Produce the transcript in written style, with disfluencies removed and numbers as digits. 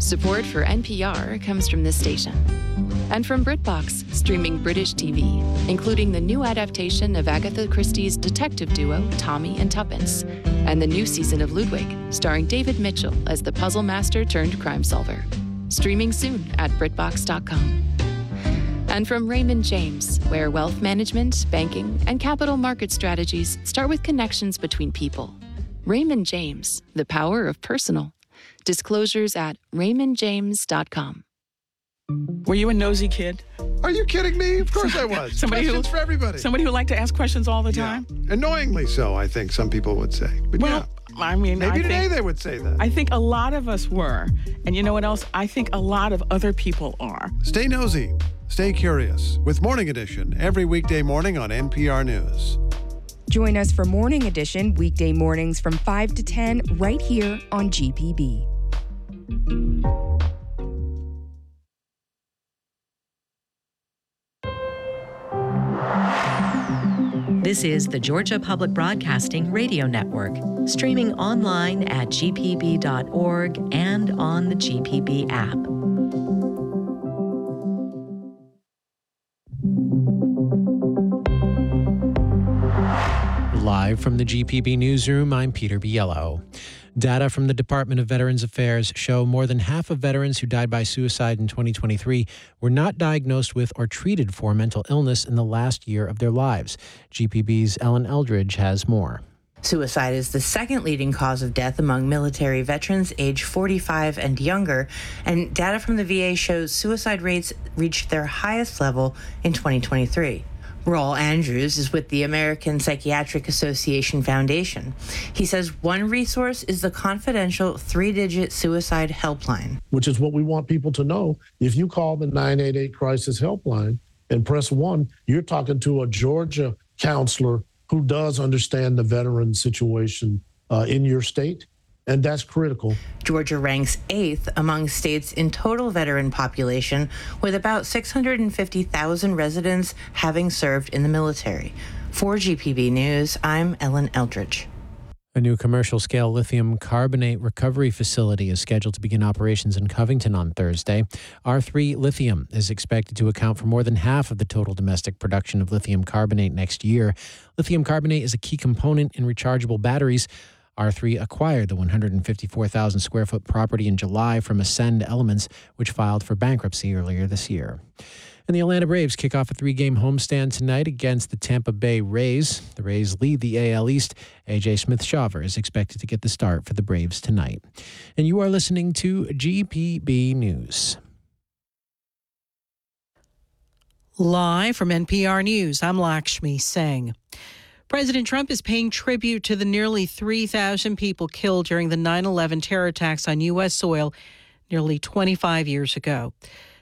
Support for NPR comes from this station. And from BritBox, streaming British TV, including the new adaptation of Agatha Christie's detective duo Tommy and Tuppence, and the new season of Ludwig, starring David Mitchell as the puzzle master turned crime solver. Streaming soon at BritBox.com. And from Raymond James, where wealth management, banking, and capital market strategies start with connections between people. Raymond James, the power of personal. Disclosures at raymondjames.com. Were you a nosy kid? Are you kidding me? Of course I was. Questions for everybody. Somebody who liked to ask questions all the time? Yeah. Annoyingly so, I think some people would say. But well, yeah. I mean, maybe today they would say that. I think a lot of us were. And you know what else? I think a lot of other people are. Stay nosy. Stay curious with Morning Edition every weekday morning on NPR News. Join us for Morning Edition weekday mornings from 5 to 10 right here on GPB. This is the Georgia Public Broadcasting Radio Network, streaming online at gpb.org and on the GPB app. Live from the GPB Newsroom, I'm Peter Biello. Data from the Department of Veterans Affairs show more than half of veterans who died by suicide in 2023 were not diagnosed with or treated for mental illness in the last year of their lives. GPB's Ellen Eldridge has more. Suicide is the second leading cause of death among military veterans age 45 and younger, and data from the VA shows suicide rates reached their highest level in 2023. Raul Andrews is with the American Psychiatric Association Foundation. He says one resource is the confidential 3-digit suicide helpline. Which is what we want people to know. If you call the 988 crisis helpline and press 1, you're talking to a Georgia counselor who does understand the veteran situation in your state. And that's critical. Georgia ranks 8th among states in total veteran population, with about 650,000 residents having served in the military. For GPB News, I'm Ellen Eldridge. A new commercial-scale lithium carbonate recovery facility is scheduled to begin operations in Covington on Thursday. R3 Lithium is expected to account for more than half of the total domestic production of lithium carbonate next year. Lithium carbonate is a key component in rechargeable batteries. R3 acquired the 154,000 square foot property in July from Ascend Elements, which filed for bankruptcy earlier this year. And the Atlanta Braves kick off a 3-game homestand tonight against the Tampa Bay Rays. The Rays lead the AL East. A.J. Smith-Shawver is expected to get the start for the Braves tonight. And you are listening to GPB News. Live from NPR News, I'm Lakshmi Singh. President Trump is paying tribute to the nearly 3,000 people killed during the 9/11 terror attacks on U.S. soil nearly 25 years ago.